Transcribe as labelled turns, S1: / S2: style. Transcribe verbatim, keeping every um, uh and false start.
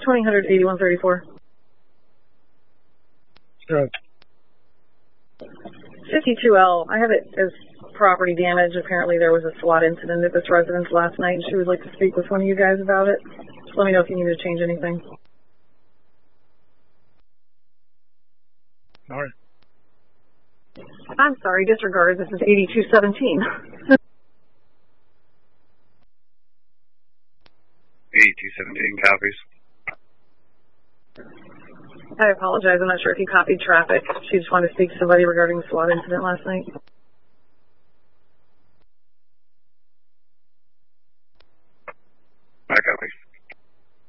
S1: twenty hundred eighty-one thirty-four.
S2: Good.
S1: fifty-two L, I have it as property damage. Apparently there was a SWAT incident at this residence last night, and she would like to speak with one of you guys about it. Just let me know if you need to change anything.
S2: All right.
S1: I'm sorry, disregard. This is eighty-two seventeen.
S3: eighty-two seventeen copies.
S1: I apologize. I'm not sure if you copied traffic. She just wanted to speak to somebody regarding the SWAT incident last night.